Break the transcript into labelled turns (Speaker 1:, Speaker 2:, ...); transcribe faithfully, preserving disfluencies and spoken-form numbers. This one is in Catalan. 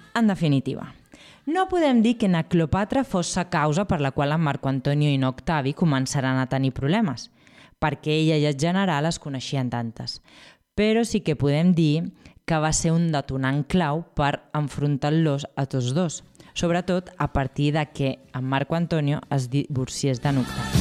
Speaker 1: En definitiva, no podem dir que na Cleopatra fos la causa per la qual en Marco Antonio i no Octavi començaran a tenir problemes, perquè ella i el general es coneixien tantes. Però sí que podem dir que va ser un detonant clau per enfrontar-los a tots dos, sobretot a partir de que en Marco Antonio es divorciés de Octavi.